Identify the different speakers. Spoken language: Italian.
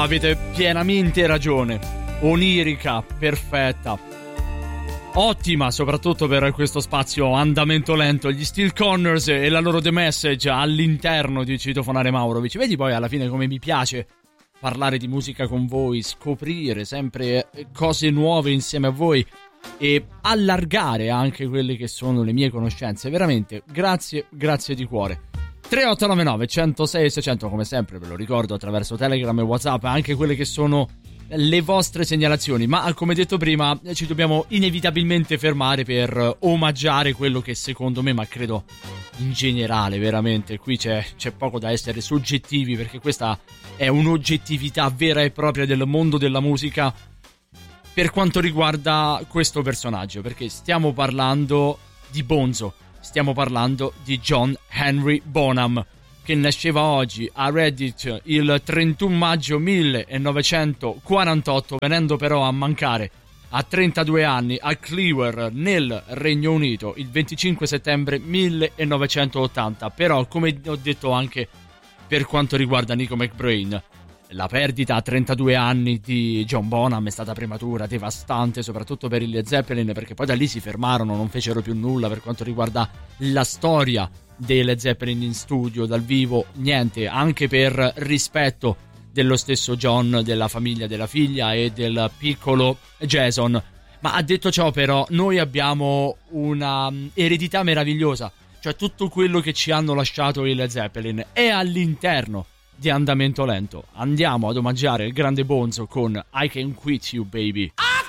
Speaker 1: Avete pienamente ragione. Onirica, perfetta, ottima soprattutto per questo spazio andamento lento. Gli Steel Connors e la loro The Message all'interno di Citofonare Maurovic. Vedi poi alla fine come mi piace parlare di musica con voi, scoprire sempre cose nuove insieme a voi e allargare anche quelle che sono le mie conoscenze. Veramente grazie di cuore. 3899 106 600, come sempre ve lo ricordo, attraverso Telegram e WhatsApp, anche quelle che sono le vostre segnalazioni. Ma come detto prima, ci dobbiamo inevitabilmente fermare per omaggiare quello che secondo me, ma credo in generale, veramente qui c'è poco da essere soggettivi, perché questa è un'oggettività vera e propria del mondo della musica per quanto riguarda questo personaggio, perché stiamo parlando di Bonzo. Stiamo parlando di John Henry Bonham, che nasceva oggi a Redditch il 31 maggio 1948, venendo però a mancare a 32 anni a Cleaver nel Regno Unito il 25 settembre 1980. Però, come ho detto anche per quanto riguarda Nico McBrain, la perdita a 32 anni di John Bonham è stata prematura, devastante, soprattutto per i Led Zeppelin, perché poi da lì si fermarono, non fecero più nulla per quanto riguarda la storia dei Led Zeppelin in studio, dal vivo, niente, anche per rispetto dello stesso John, della famiglia, della figlia e del piccolo Jason. Ma a detto ciò, però, noi abbiamo una eredità meravigliosa, cioè tutto quello che ci hanno lasciato i Led Zeppelin è all'interno di andamento lento. Andiamo ad omaggiare il grande Bonzo con I Can Quit You Baby.